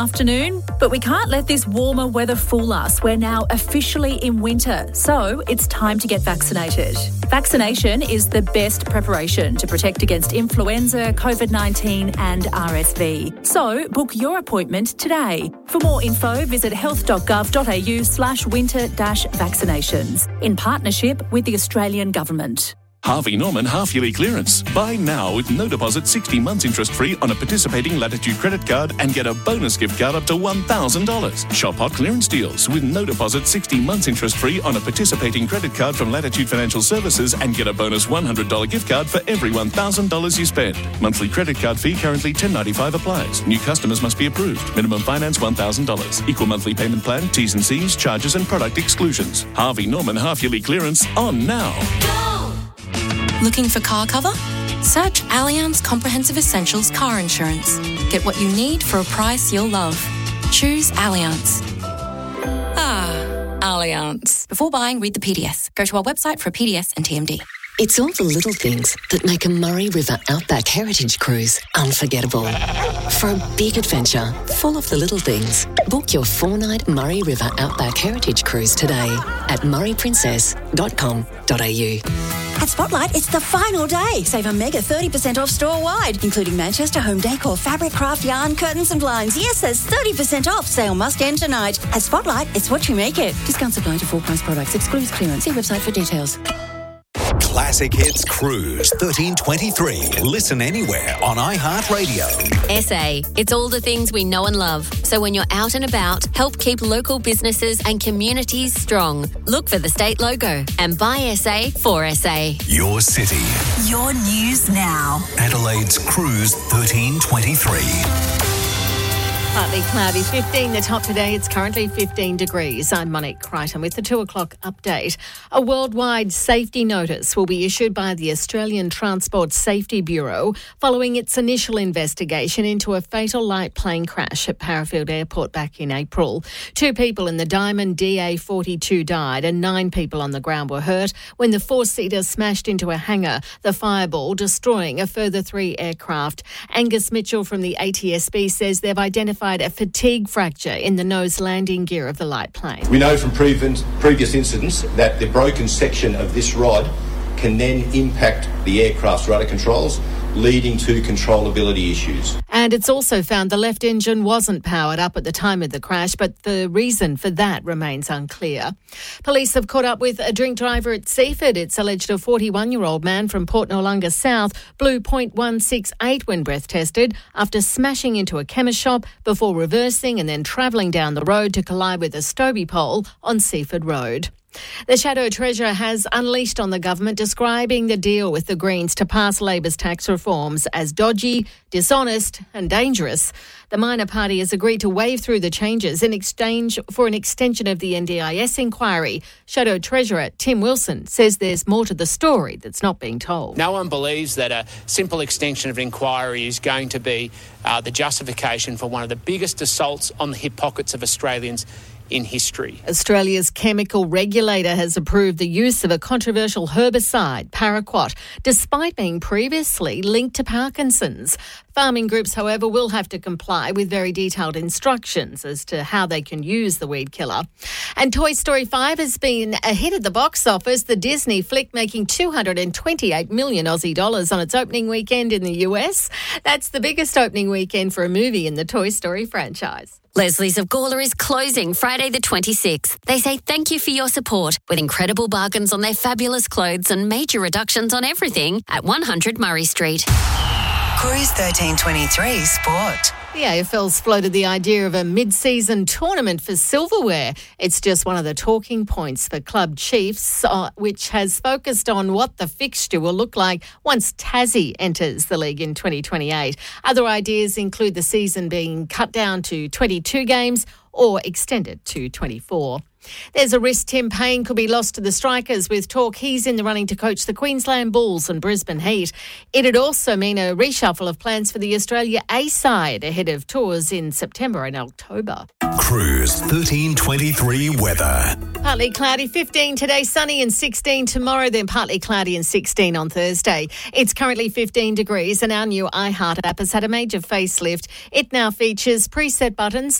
Afternoon, but we can't let this warmer weather fool us. We're now officially in winter, so it's time to get vaccinated. Vaccination is the best preparation to protect against influenza, COVID-19 and RSV. So book your appointment today. For more info, visit health.gov.au/winter-vaccinations in partnership with the Australian Government. Harvey Norman half-yearly clearance. Buy now with no deposit, 60 months interest-free on a participating Latitude credit card and get a bonus gift card up to $1,000. Shop hot clearance deals with no deposit, 60 months interest-free on a participating credit card from Latitude Financial Services and get a bonus $100 gift card for every $1,000 you spend. Monthly credit card fee currently $10.95 applies. New customers must be approved. Minimum finance $1,000. Equal monthly payment plan, T's and C's, charges and product exclusions. Harvey Norman half-yearly clearance on now. Looking for car cover? Search Allianz Comprehensive Essentials Car Insurance. Get what you need for a price you'll love. Choose Allianz. Allianz. Before buying, read the PDS. Go to our website for a PDS and TMD. It's all the little things that make a Murray River Outback Heritage Cruise unforgettable. For a big adventure full of the little things, book your 4-night Murray River Outback Heritage Cruise today at murrayprincess.com.au. At Spotlight, it's the final day. Save a mega 30% off store-wide, including Manchester home decor, fabric, craft, yarn, curtains and blinds. Yes, there's 30% off. Sale must end tonight. At Spotlight, it's what you make it. Discounts apply to full-price products. Excludes clearance. See website for details. Classic Hits Cruise 1323. Listen anywhere on iHeartRadio. SA. It's all the things we know and love. So when you're out and about, help keep local businesses and communities strong. Look for the state logo and buy SA for SA. Your city. Your news now. Adelaide's Cruise 1323. Partly cloudy, 15 the top today. It's currently 15 degrees. I'm Monique Crichton with the 2 o'clock update. A worldwide safety notice will be issued by the Australian Transport Safety Bureau following its initial investigation into a fatal light plane crash at Parafield Airport back in April. 2 people in the Diamond DA-42 died and 9 people on the ground were hurt when the 4-seater smashed into a hangar, the Fireball destroying a further 3 aircraft. Angus Mitchell from the ATSB says they've identified a fatigue fracture in the nose landing gear of the light plane. We know from previous incidents that the broken section of this rod can then impact the aircraft's rudder controls, leading to controllability issues. And it's also found the left engine wasn't powered up at the time of the crash, but the reason for that remains unclear. Police have caught up with a drink driver at Seaford. It's alleged a 41-year-old man from Port Noarlunga South blew .168 when breath tested after smashing into a chemist shop before reversing and then travelling down the road to collide with a Stobie pole on Seaford Road. The Shadow Treasurer has unleashed on the government, describing the deal with the Greens to pass Labor's tax reforms as dodgy, dishonest and dangerous. The minor party has agreed to wave through the changes in exchange for an extension of the NDIS inquiry. Shadow Treasurer Tim Wilson says there's more to the story that's not being told. No one believes that a simple extension of inquiry is going to be the justification for one of the biggest assaults on the hip pockets of Australians in history. Australia's chemical regulator has approved the use of a controversial herbicide, paraquat, despite being previously linked to Parkinson's. Farming groups, however, will have to comply with very detailed instructions as to how they can use the weed killer. And Toy Story 5 has been a hit at the box office, the Disney flick making 228 million Aussie dollars on its opening weekend in the US. That's the biggest opening weekend for a movie in the Toy Story franchise. Leslie's of Gawler is closing Friday the 26th. They say thank you for your support with incredible bargains on their fabulous clothes and major reductions on everything at 100 Murray Street. Cruise 1323 Sport. The AFL's floated the idea of a mid-season tournament for silverware. It's just one of the talking points for club chiefs, which has focused on what the fixture will look like once Tassie enters the league in 2028. Other ideas include the season being cut down to 22 games or extended to 24. There's a risk Tim Payne could be lost to the Strikers, with talk he's in the running to coach the Queensland Bulls and Brisbane Heat. It'd also mean a reshuffle of plans for the Australia A side ahead of tours in September and October. Cruise 1323 weather. Partly cloudy, 15 today, sunny and 16 tomorrow, then partly cloudy and 16 on Thursday. It's currently 15 degrees and our new iHeart app has had a major facelift. It now features preset buttons